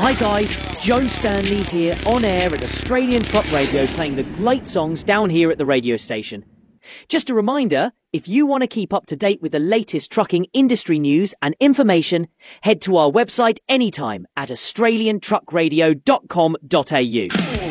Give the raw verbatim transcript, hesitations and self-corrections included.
Hi guys, Joe Stanley here on air at Australian Truck Radio playing the great songs down here at the radio station. Just a reminder, if you want to keep up to date with the latest trucking industry news and information, head to our website anytime at australian truck radio dot com dot a u.